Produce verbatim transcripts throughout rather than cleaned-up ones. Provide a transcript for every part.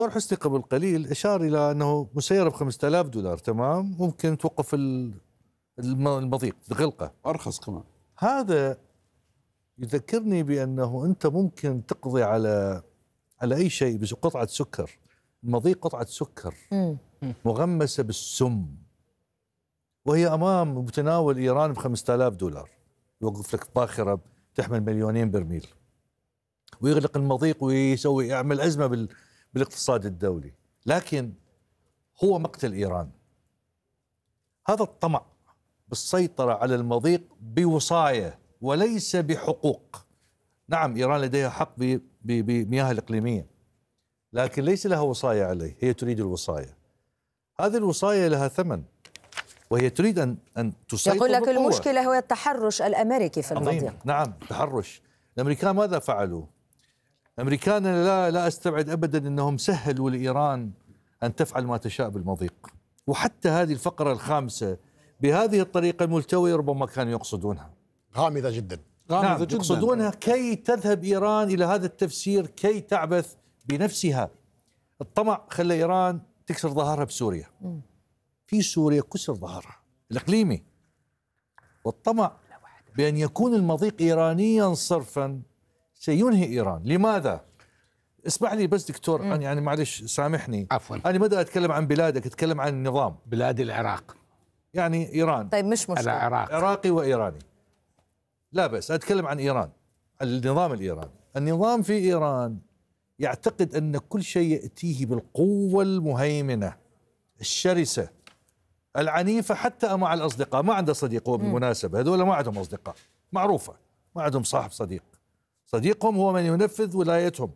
دكتور حسني قبل قليل أشار إلى أنه مسيرة ب خمسة آلاف دولار، تمام، ممكن توقف المضيق تغلقه أرخص كمان. هذا يذكرني بأنه أنت ممكن تقضي على على أي شيء بس قطعة سكر. المضيق قطعة سكر مغمسة بالسم، وهي أمام متناول إيران ب خمسة آلاف دولار، يوقف لك باخرة تحمل مليونين برميل ويغلق المضيق ويسوي يعمل أزمة بال بالاقتصاد الدولي. لكن هو مقتل إيران. هذا الطمع بالسيطرة على المضيق بوصاية وليس بحقوق. نعم إيران لديها حق بمياه الإقليمية، لكن ليس لها وصاية عليه، هي تريد الوصاية. هذه الوصاية لها ثمن، وهي تريد أن أن تسيطر. يقول لك بالقوة. المشكلة هو التحرش الأمريكي في المضيق. نعم تحرش. الأمريكان ماذا فعلوا؟ الأمريكان لا لا أستبعد أبدا أنهم سهلوا لإيران أن تفعل ما تشاء بالمضيق، وحتى هذه الفقرة الخامسة بهذه الطريقة الملتوية ربما كانوا يقصدونها غامضة جدا. غامضة نعم جدا. يقصدونها كي تذهب إيران إلى هذا التفسير، كي تعبث بنفسها. الطمع خلى إيران تكسر ظهرها بسوريا. في سوريا كسر ظهرها الإقليمي، والطمع بأن يكون المضيق إيرانيا صرفا سينهي إيران. لماذا؟ اسمح لي بس دكتور، أنا يعني معلش سامحني، عفوا، أنا ما بدي أتكلم عن بلادك، أتكلم عن النظام. بلاد العراق يعني إيران. طيب مش مشكلة. العراق عراقي وإيراني، لا بس أتكلم عن إيران، النظام الإيراني. النظام في إيران يعتقد أن كل شيء يأتيه بالقوة المهيمنة الشرسة العنيفة حتى مع الأصدقاء. ما عنده صديق هو بالمناسبة، هذول ما عندهم أصدقاء، معروفة، ما عندهم صاحب صديق. صديقهم هو من ينفذ ولايتهم.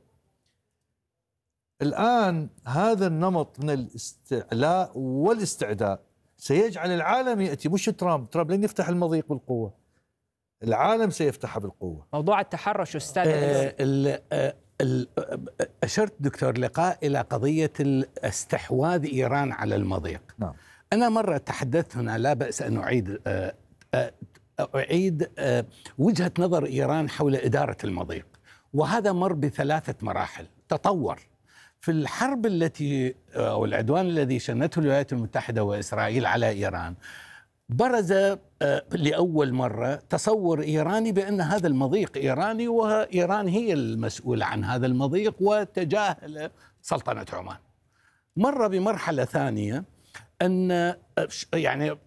الآن هذا النمط من الاستعلاء والاستعداء سيجعل العالم يأتي، مش ترامب، ترامب لن يفتح المضيق بالقوة، العالم سيفتحها بالقوة. موضوع التحرش أستاذ آه أشرت دكتور لقاء إلى قضية استحواذ إيران على المضيق. نعم. أنا مرة تحدثت هنا، لا بأس أن أعيد آه آه أعيد آه وجهة نظر إيران حول إدارة المضيق، وهذا مر بثلاثة مراحل تطور. في الحرب التي أو العدوان الذي شنته الولايات المتحدة وإسرائيل على إيران، برز لأول مرة تصور إيراني بأن هذا المضيق إيراني وإيران هي المسؤولة عن هذا المضيق، وتجاهل سلطنة عمان. مر بمرحلة ثانية أن يعني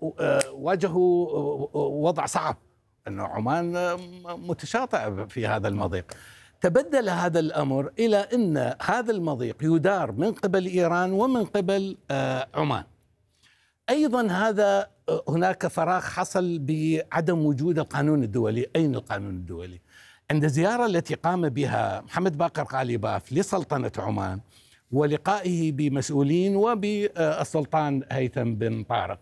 واجهوا وضع صعب، أن عمان متشاطئة في هذا المضيق. تبدل هذا الأمر إلى أن هذا المضيق يدار من قبل إيران ومن قبل عمان. أيضا هذا هناك فراغ حصل بعدم وجود القانون الدولي. أين القانون الدولي؟ عند الزيارة التي قام بها محمد باقر غالباف لسلطنة عمان ولقائه بمسؤولين وبالسلطان هيثم بن طارق،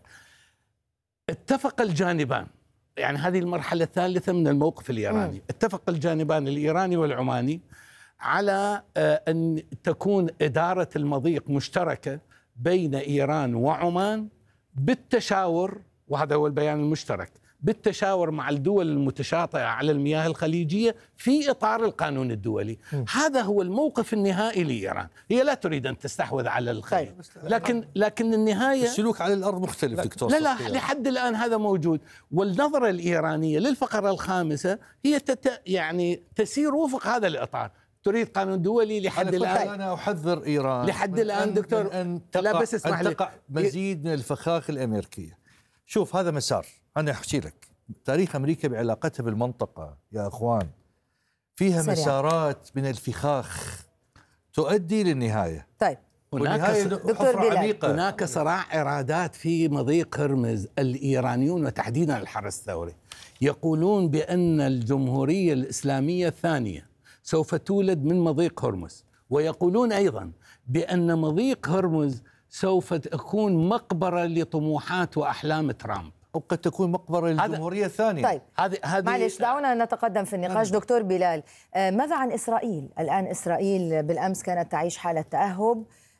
اتفق الجانبان، يعني هذه المرحلة الثالثة من الموقف الإيراني، اتفق الجانبان الإيراني والعماني على أن تكون إدارة المضيق مشتركة بين إيران وعمان بالتشاور، وهذا هو البيان المشترك، بالتشاور مع الدول المتشاطئة على المياه الخليجية في إطار القانون الدولي. م. هذا هو الموقف النهائي لإيران. هي لا تريد أن تستحوذ على الخليج، لكن لكن النهاية السلوك على الأرض مختلف دكتور. لا لا لحد الآن هذا موجود. والنظرة الإيرانية للفقرة الخامسة هي تت يعني تسير وفق هذا الإطار. تريد قانون دولي لحد الآن. أنا أحذر إيران لحد الآن دكتور أن لا بس اسمح لي، أن تقع مزيد من الفخاخ الأمريكية. شوف هذا مسار، أنا أحكي لك تاريخ أمريكا بعلاقتها بالمنطقة يا أخوان، فيها سريع. مسارات من الفخاخ تؤدي للنهاية. طيب هناك دكتور بلال، هناك صراع إرادات في مضيق هرمز. الإيرانيون وتحديدا الحرس الثوري يقولون بأن الجمهورية الإسلامية الثانية سوف تولد من مضيق هرمز، ويقولون أيضا بأن مضيق هرمز سوف تكون مقبرة لطموحات وأحلام ترامب، أو قد تكون مقبرة للجمهورية الثانية. طيب هذه هذه معلش دعونا نتقدم في النقاش. دكتور بلال، ماذا عن إسرائيل؟ الآن إسرائيل بالأمس كانت تعيش حالة تأهب،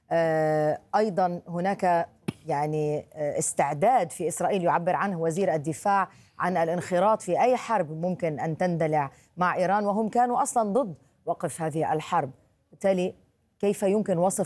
أيضا هناك يعني استعداد في إسرائيل يعبر عنه وزير الدفاع عن الانخراط في أي حرب ممكن أن تندلع مع إيران، وهم كانوا أصلا ضد وقف هذه الحرب. بالتالي كيف يمكن وصف